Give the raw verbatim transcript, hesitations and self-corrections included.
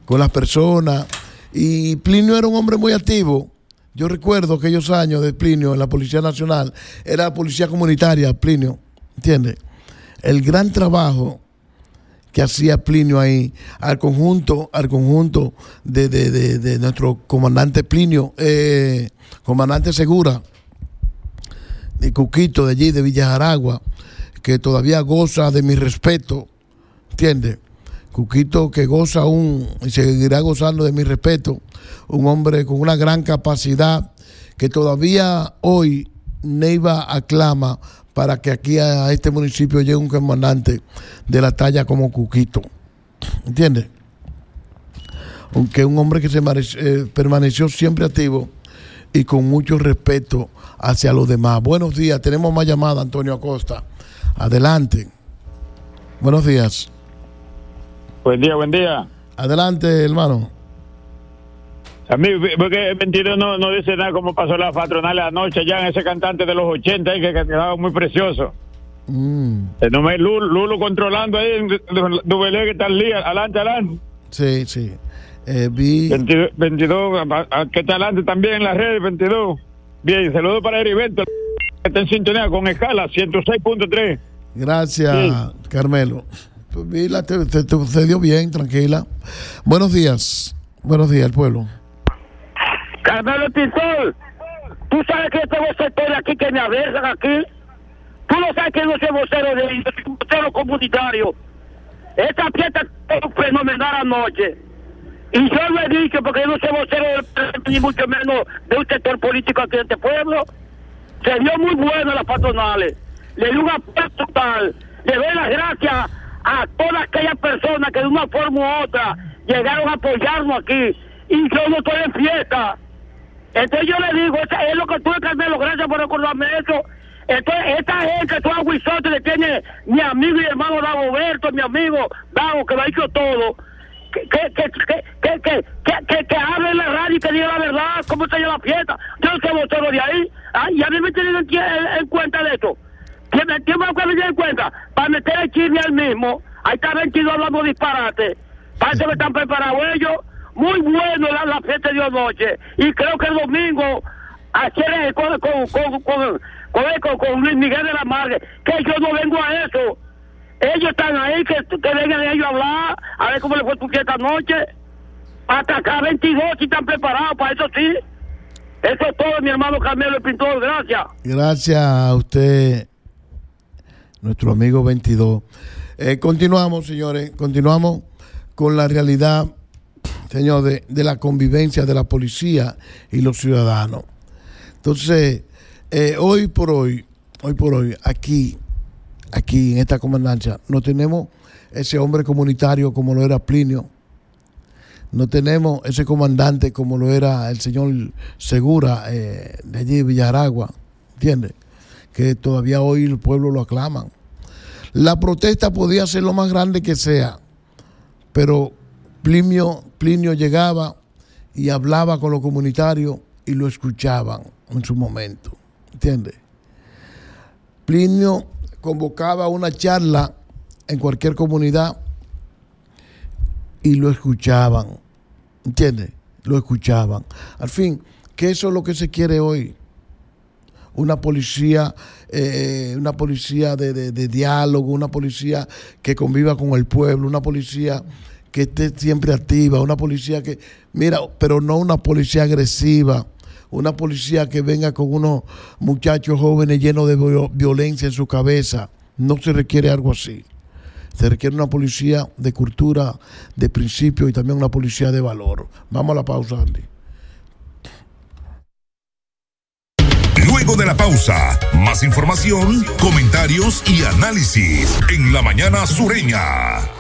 con las personas. Y Plinio era un hombre muy activo. Yo recuerdo aquellos años de Plinio en la Policía Nacional, era la policía comunitaria, Plinio, ¿entiendes? El gran trabajo que hacía Plinio ahí, al conjunto, al conjunto de, de, de, de nuestro comandante Plinio, eh, comandante Segura, de Cuquito de allí, de Villa Jaragua, que todavía goza de mi respeto, ¿entiendes? Cuquito que goza aún y seguirá gozando de mi respeto, un hombre con una gran capacidad que todavía hoy Neiva aclama para que aquí a este municipio llegue un comandante de la talla como Cuquito, ¿entiendes? Aunque un hombre que se marece, eh, permaneció siempre activo y con mucho respeto hacia los demás. Buenos días, tenemos más llamada, Antonio Acosta. Adelante. Buenos días. Buen día, buen día. Adelante, hermano. A mí, porque el veintidós no, no dice nada como pasó la patronal anoche allá en ese cantante de los ochenta ahí que quedaba muy precioso. Mm. El nombre Lulo, Lulo controlando ahí en Dubelé que está al día, adelante, adelante. Sí, sí. Eh, vi... veintidós, veintidós a, a, que está adelante también en las redes, veintidós. Bien, saludos para Heriberto, que está en sintonía con Escala ciento seis punto tres. Gracias, sí. Carmelo. Pues, la, te, te, te, te dio bien, tranquila. Buenos días. Buenos días, el pueblo. Carmelo Pintor, tú sabes que este vocero aquí que me aversan aquí. Tú no sabes que yo soy vocero de ellos, soy vocero comunitario. Esta fiesta es fenomenal anoche. Y yo lo he dicho porque yo no soy vocero ni mucho menos de un sector político aquí en este pueblo. Se dio muy bueno las patronales. Le di un apoyo total. Le doy las gracias a todas aquellas personas que de una forma u otra llegaron a apoyarnos aquí. Y yo no estoy en fiesta. Entonces yo le digo, es lo que tú, Carmelo, gracias por recordarme eso. Entonces, esta gente, tú a Huizote le tiene mi amigo y hermano Dagoberto, mi amigo Dago, que lo ha hecho todo. Que, que, que, que, que, que, que, que, que hable en la radio y que diga la verdad, cómo se llama la fiesta. Yo no soy vocero de ahí. Ah, y a mí me tienen en, en, en cuenta de esto. ¿Quién me tiene que tener en cuenta? Para meter el chisme al mismo. Ahí está veintidós hablando disparate. Parece que están preparados ellos. Muy bueno la, la fiesta de anoche. Y creo que el domingo, ayer con, con, con, con, con, con Luis Miguel de la Margue, que yo no vengo a eso. Ellos están ahí, que, que vengan ellos a hablar, a ver cómo le fue tu fiesta anoche. Hasta acá veintidós, si están preparados para eso, sí. Eso es todo, mi hermano Carmelo el Pintor, gracias. Gracias a usted, nuestro amigo veintidós. Eh, continuamos, señores, continuamos con la realidad, señor, de, de la convivencia de la policía y los ciudadanos. Entonces, eh, hoy por hoy, hoy por hoy, aquí, aquí en esta comandancia, no tenemos ese hombre comunitario como lo era Plinio, no tenemos ese comandante como lo era el señor Segura, eh, de allí, Villaragua, ¿entiendes? Que todavía hoy el pueblo lo aclaman. La protesta podía ser lo más grande que sea, pero Plinio, Plinio llegaba y hablaba con los comunitarios y lo escuchaban en su momento, ¿entiendes? Plinio convocaba una charla en cualquier comunidad y lo escuchaban, ¿entiendes? Lo escuchaban. Al fin, que eso es lo que se quiere hoy. Una policía, eh, una policía de, de, de diálogo, una policía que conviva con el pueblo, una policía que esté siempre activa, una policía que, mira, pero no una policía agresiva, una policía que venga con unos muchachos jóvenes llenos de violencia en su cabeza. No se requiere algo así. Se requiere una policía de cultura, de principio y también una policía de valor. Vamos a la pausa, Andy. Luego de la pausa, más información, comentarios y análisis en La Mañana Sureña.